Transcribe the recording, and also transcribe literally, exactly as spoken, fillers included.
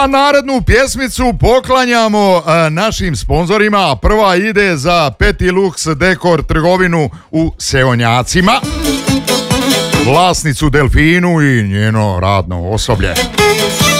A narednu pjesmicu poklanjamo a, našim sponzorima. Prva ide za Petilux Dekor trgovinu u Seonjacima, vlasnicu Delfinu i njeno radno osoblje.